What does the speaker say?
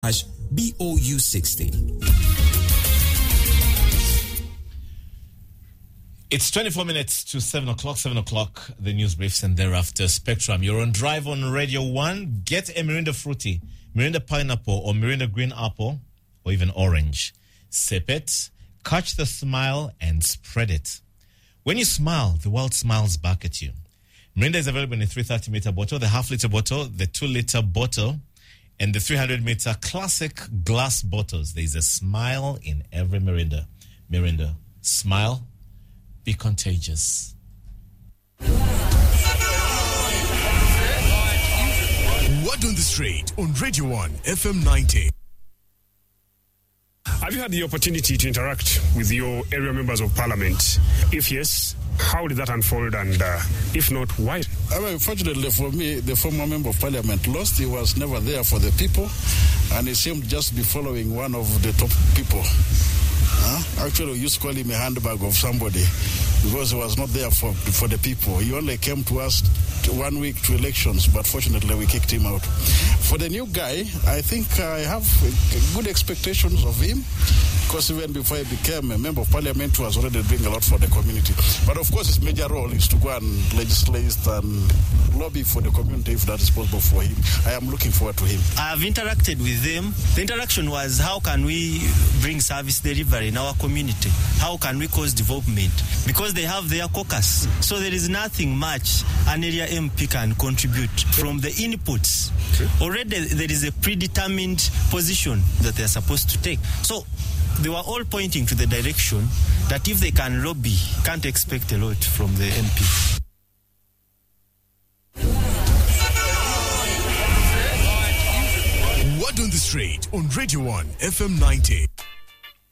#BOU60. It's 24 minutes to 7 o'clock. 7 o'clock, the news briefs, and thereafter Spectrum. You're on Drive on Radio 1. Get a Mirinda Fruity, Mirinda Pineapple, or Mirinda Green Apple, or even orange. Sip it, catch the smile, and spread it. When you smile, the world smiles back at you. Mirinda is available in a 330-meter bottle, the half-liter bottle, the 2-liter bottle, and the 300-meter classic glass bottles. There's a smile in every Mirinda. Mirinda, smile. Be contagious. Word on the Street on Radio 1 FM 90. Have you had the opportunity to interact with your area members of parliament? If yes, how did that unfold? And if not, why? Fortunately for me, the former member of parliament lost. He was never there for the people, and he seemed just to be following one of the top people. Actually, we used to call him a handbag of somebody because he was not there for the people. He only came to us 1 week to elections, but fortunately we kicked him out. For the new guy, I think I have good expectations of him, because even before he became a member of parliament, he was already doing a lot for the community. But of course, his major role is to go and legislate and lobby for the community if that is possible for him. I am looking forward to him. I have interacted with them. The interaction was, how can we bring service delivery in our community? How can we cause development? Because they have their caucus. So there is nothing much an area MP can contribute from the inputs. Okay. Already there is a predetermined position that they are supposed to take. So they were all pointing to the direction that if they can lobby, can't expect a lot from the MP. Word on the Street on Radio 1 FM 90.